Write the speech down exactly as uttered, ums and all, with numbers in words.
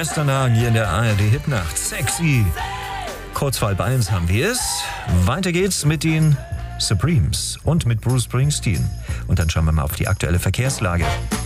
Westernagen hier in der A R D Hitnacht. Sexy. Kurz vor halb eins haben wir es. Weiter geht's mit den Supremes und mit Bruce Springsteen. Und dann schauen wir mal auf die aktuelle Verkehrslage.